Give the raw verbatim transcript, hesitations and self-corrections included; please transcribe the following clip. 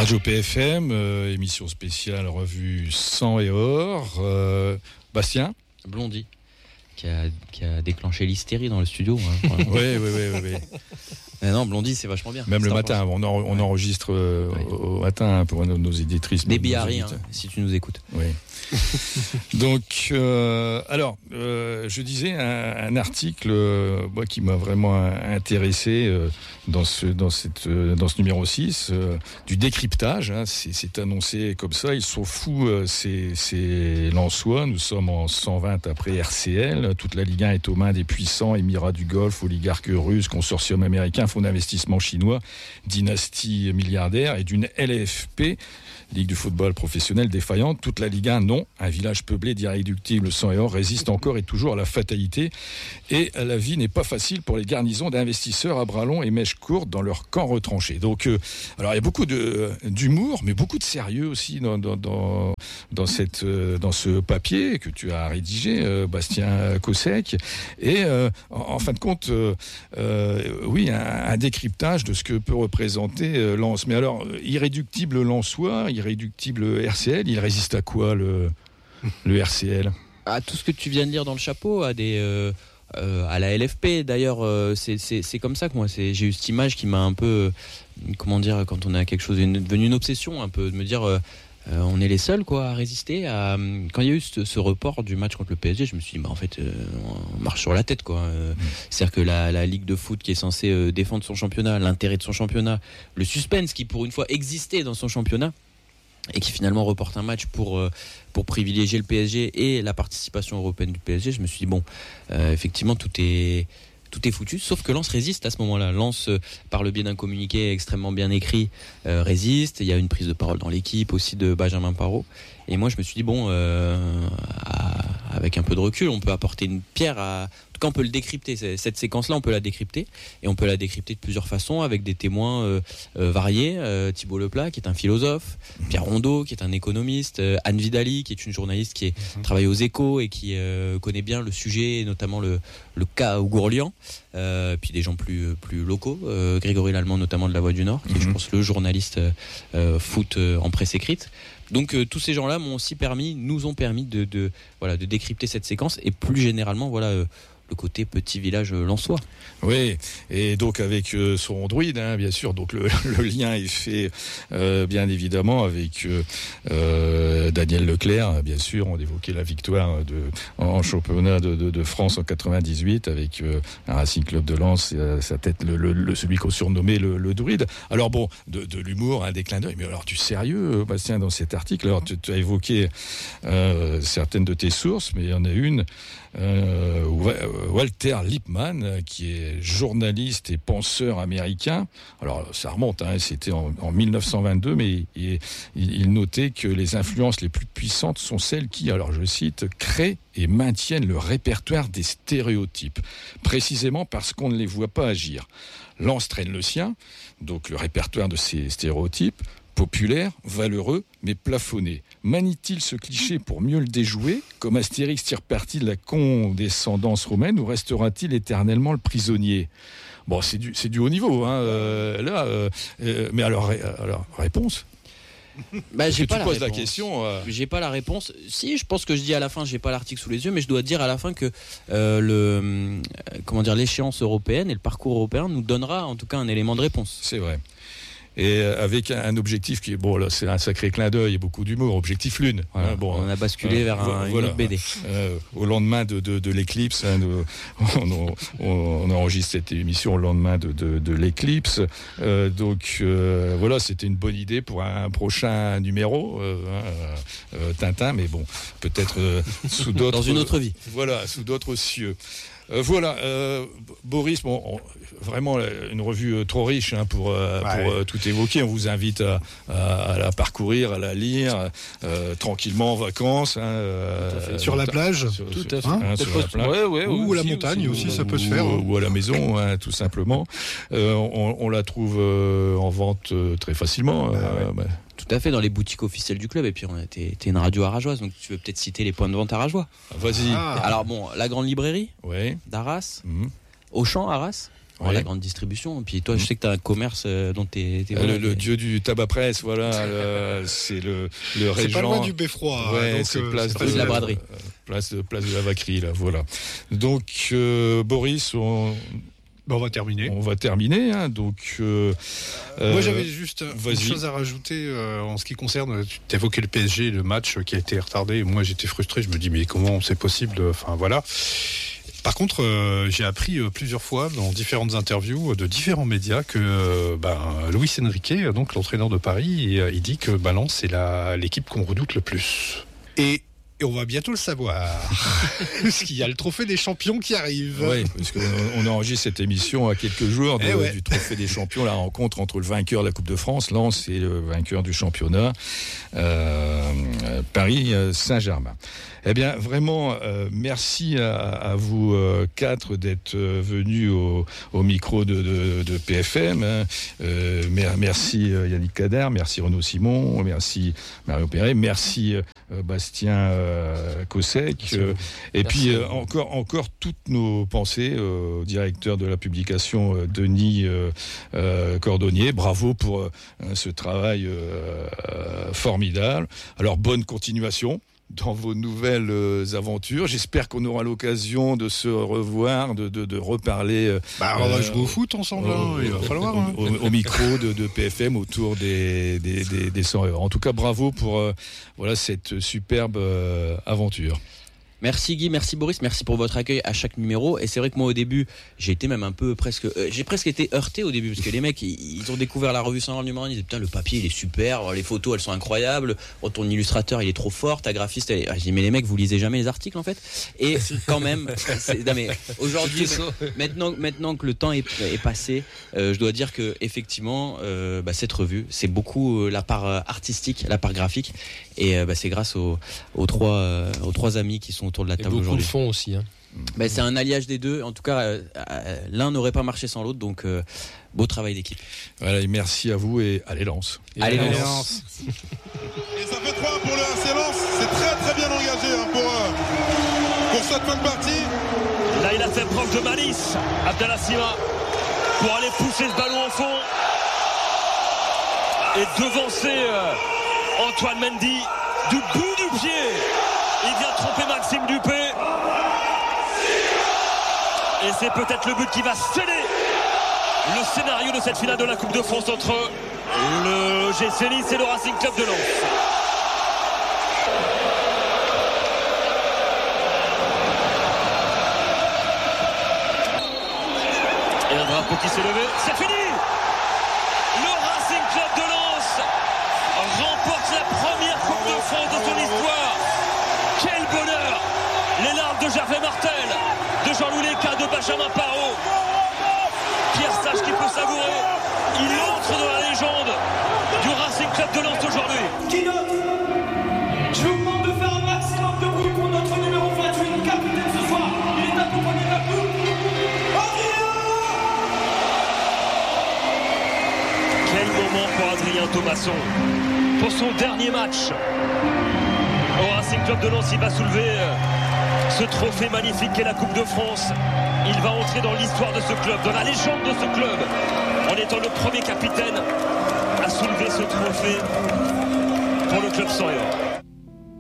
Radio P F M, euh, émission spéciale revue Sang et Or. Euh, Bastien Blondy, qui a, qui a déclenché l'hystérie dans le studio. Hein, oui, oui, oui, oui, oui. Mais non, Blondy, c'est vachement bien. Même c'est le matin, on, en, on enregistre euh, oui. au, au matin pour nos, nos éditrices. Des biarris, hein, si tu nous écoutes. Oui. Donc, euh, alors, euh, je disais un, un article euh, moi, qui m'a vraiment intéressé euh, dans, ce, dans, cette, euh, dans ce numéro six, euh, du décryptage. Hein, c'est, c'est annoncé comme ça. Ils sont fous, euh, c'est, c'est Lensois. Nous sommes en cent vingt après R C L. Toute la Ligue un est aux mains des puissants Émirats du Golfe, oligarques russes, consortium américain, fonds d'investissement chinois, dynastie milliardaire, et d'une L F P, Ligue du football professionnel défaillante. Toute la Ligue un, non. Un village peuplé d'irréductibles sang et or résiste encore et toujours à la fatalité. Et la vie n'est pas facile pour les garnisons d'investisseurs à bras longs et mèches courtes dans leur camp retranché. Donc, euh, alors il y a beaucoup de, d'humour, mais beaucoup de sérieux aussi dans, dans, dans, dans, cette, euh, dans ce papier que tu as rédigé, euh, Bastien Cossec. Et euh, en, en fin de compte, euh, euh, oui, un, un décryptage de ce que peut représenter euh, Lens. Mais alors, irréductible Lensois, irréductible R C L, il résiste à quoi le, le R C L? À tout ce que tu viens de lire dans le chapeau, à des euh, euh, à la L F P d'ailleurs, euh, c'est, c'est, c'est comme ça que moi c'est, j'ai eu cette image qui m'a un peu, euh, comment dire, quand on a quelque chose devenu une obsession, un peu de me dire euh, euh, on est les seuls quoi à résister. À, quand il y a eu ce, ce report du match contre le P S G, je me suis dit bah en fait euh, on marche sur la tête quoi. Euh, mmh. C'est-à-dire que la, la Ligue de foot qui est censée euh, défendre son championnat, l'intérêt de son championnat, le suspense qui pour une fois existait dans son championnat, et qui finalement reporte un match pour, euh, pour privilégier le P S G et la participation européenne du P S G, je me suis dit, bon, euh, effectivement, tout est, tout est foutu, sauf que Lens résiste à ce moment-là. Lens, euh, par le biais d'un communiqué extrêmement bien écrit, euh, résiste. Il y a une prise de parole dans l'équipe aussi de Benjamin Parot. Et moi, je me suis dit, bon, euh, à, avec un peu de recul, on peut apporter une pierre à... En tout cas, on peut le décrypter. Cette séquence-là, on peut la décrypter. Et on peut la décrypter de plusieurs façons, avec des témoins euh, euh, variés. Euh, Thibault Leplat, qui est un philosophe. Pierre Rondeau, qui est un économiste. Euh, Anne Vidali, qui est une journaliste qui est, mmh. travaille aux Échos et qui euh, connaît bien le sujet, notamment le, le cas Ougourlian. Euh, puis des gens plus, plus locaux. Euh, Grégory Lallemand, notamment de La Voix du Nord, qui est, mmh. je pense, le journaliste euh, foot euh, en presse écrite. Donc euh, tous ces gens-là m'ont aussi permis, nous ont permis de, de, voilà, de décrypter cette séquence et plus généralement voilà, euh, le côté petit village euh, lensois. Oui, et donc avec euh, son druide, hein, bien sûr, donc le, le lien est fait euh, bien évidemment avec euh, euh, Daniel Leclerc, bien sûr, on évoquait la victoire de, en, en championnat de, de, de France en quatre-vingt-dix-huit avec euh, un Racing Club de Lens, euh, sa tête, le, le, le, celui qu'on surnommait le, le druide. Alors bon, de, de l'humour, hein, des clins d'œil, mais alors du sérieux, Bastien, dans cet article, alors tu, tu as évoqué euh, certaines de tes sources, mais il y en a une, euh, Walter Lippmann, qui est journaliste et penseur américain. Alors ça remonte, hein, c'était en, en dix-neuf cent vingt-deux, mais il, il notait que les influences les plus puissantes sont celles qui, alors je cite, créent et maintiennent le répertoire des stéréotypes, précisément parce qu'on ne les voit pas agir. Lens traîne le sien, donc le répertoire de ces stéréotypes, populaire, valeureux, mais plafonné. Manie-t-il ce cliché pour mieux le déjouer, comme Astérix tire parti de la condescendance romaine, ou restera-t-il éternellement le prisonnier ? Bon, c'est du, c'est du haut niveau, hein, euh, là, euh, euh, mais alors, alors réponse ? Bah, j'ai pas tu la poses réponse. la question. Euh... J'ai pas la réponse. Si, je pense que je dis à la fin, j'ai pas l'article sous les yeux, mais je dois dire à la fin que euh, le, euh, comment dire, l'échéance européenne et le parcours européen nous donnera en tout cas un élément de réponse. C'est vrai. Et avec un objectif qui est, bon là c'est un sacré clin d'œil et beaucoup d'humour, objectif lune. Voilà, hein, bon, on a basculé euh, vers un, voilà, une autre B D. Euh, au lendemain de, de, de l'éclipse, hein, nous, on, on, on enregistre cette émission au lendemain de, de, de l'éclipse. Euh, donc euh, voilà, c'était une bonne idée pour un prochain numéro, euh, euh, Tintin, mais bon, peut-être euh, sous d'autres... Dans une autre vie. Voilà, sous d'autres cieux. Euh, voilà, euh, Boris, bon, on, vraiment une revue euh, trop riche hein, pour, euh, ouais. pour euh, tout évoquer. On vous invite à, à, à la parcourir, à la lire euh, tranquillement en vacances. Hein, euh, sur la plage, sur, tout sur, à fait. Hein, hein, sur la plage. Ouais, ouais, ou aussi, à la montagne aussi, aussi ça peut ou, se faire. Ou, hein. ou à la maison, hein, tout simplement. Euh, on, on la trouve euh, en vente euh, très facilement. Bah, euh, ouais. bah, Tout à fait, dans les boutiques officielles du club. Et puis, on a, t'es, t'es une radio arageoise, donc tu veux peut-être citer les points de vente arageois. Vas-y. Ah. Alors bon, la grande librairie ouais. d'Arras, mmh. Auchan, Arras. Ouais. La grande distribution. Et puis toi, je sais que tu as un commerce euh, dont tu es. Euh, le, le dieu du tabac presse, voilà. le, c'est le, le régent. C'est pas loin du Beffroi. Ouais, donc, c'est euh, place, c'est de, de la braderie. Euh, place, de, place de la vaquerie, là, voilà. Donc, euh, Boris, on. Ben, on va terminer. On va terminer. Hein, donc, euh, Moi, euh, j'avais juste vas-y. une chose à rajouter euh, en ce qui concerne. Tu évoquais le P S G, le match qui a été retardé. Moi, j'étais frustré. Je me dis, mais comment c'est possible? Enfin, voilà. Par contre, euh, j'ai appris euh, plusieurs fois dans différentes interviews de différents médias que euh, ben, Luis Enrique, donc l'entraîneur de Paris, il, il dit que ben, Lens, c'est la, l'équipe qu'on redoute le plus. Et Et on va bientôt le savoir. Parce qu'il y a le trophée des champions qui arrive. Oui, parce qu'on on enregistre cette émission à quelques jours de, eh ouais. du trophée des champions, la rencontre entre le vainqueur de la Coupe de France, Lens, et le vainqueur du championnat, euh, Paris-Saint-Germain. Eh bien, vraiment, euh, merci à, à vous euh, quatre d'être euh, venus au, au micro de, de, de P F M. Hein. Euh, merci euh, Yannick Kader, merci Renaud Simon, merci Mario Perret, merci euh, Bastien euh, Kossek. Euh, et merci. Puis euh, encore, encore toutes nos pensées euh, au directeur de la publication, euh, Denis euh, euh, Cordonnier. Bravo pour euh, ce travail euh, euh, formidable. Alors, bonne continuation dans vos nouvelles euh, aventures. J'espère qu'on aura l'occasion de se revoir, de, de, de reparler. Euh, bah, on va euh, jouer au foot ensemble, au, hein, il va falloir. Au, hein. au, au micro de, de P F M autour des, des, des, des cent heures. En tout cas, bravo pour euh, voilà, cette superbe euh, aventure. Merci Guy, merci Boris, merci pour votre accueil à chaque numéro. Et c'est vrai que moi au début, j'ai été même un peu presque, euh, j'ai presque été heurté au début parce que les mecs, ils, ils ont découvert la revue cent heures numéro un, ils disaient putain le papier il est super, les photos elles sont incroyables, oh, ton illustrateur il est trop fort, ta graphiste, elle est... ah, je dis mais les mecs vous lisez jamais les articles en fait. Et quand même, c'est... non, mais aujourd'hui, maintenant, maintenant que le temps est, est passé, euh, je dois dire que effectivement, euh, bah, cette revue, c'est beaucoup la part artistique, la part graphique, et euh, bah, c'est grâce aux, aux trois, euh, aux trois amis qui sont autour de la table aujourd'hui. Beaucoup le font aussi. Hein. Ben, c'est un alliage des deux. En tout cas, euh, euh, l'un n'aurait pas marché sans l'autre. Donc, euh, beau travail d'équipe. Voilà, et merci à vous et allez Lens. Et allez Lens. Et ça fait trois pour le R C Lens. C'est très très bien engagé hein, pour, euh, pour cette fin de partie. Là, il a fait preuve de malice, Abdallah Sima, pour aller pousser ce ballon au fond et devancer euh, Antoine Mendy du bout du pied. Il vient tromper Maxime Dupé. Et c'est peut-être le but qui va sceller le scénario de cette finale de la Coupe de France entre le G C Nice et le Racing Club de Lens. Et un drapeau qui s'est levé, c'est fini. Le Racing Club de Lens remporte la première Coupe de France de son histoire. Quel bonheur! Les larmes de Gervais Martel, de Jean-Louis Léca, de Benjamin Parot. Pierre Sage qui peut savourer. Il entre dans la légende du Racing Club de Lens aujourd'hui. Qui note? Je vous demande de faire un maximum de bruit pour notre numéro vingt-huit, capitaine ce soir. Il est accompagné de la coupe. Adrien! Quel moment pour Adrien Thomasson. Pour son dernier match au Racing Club de Lens, il va soulever ce trophée magnifique qu'est la Coupe de France. Il va entrer dans l'histoire de ce club, dans la légende de ce club, en étant le premier capitaine à soulever ce trophée pour le club cent heures.